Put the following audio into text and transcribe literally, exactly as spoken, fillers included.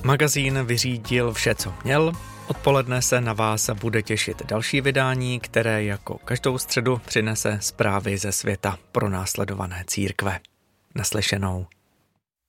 Magazín vyřídil vše, co měl. Odpoledne se na vás bude těšit další vydání, které jako každou středu přinese zprávy ze světa pronásledované církve. Naslyšenou.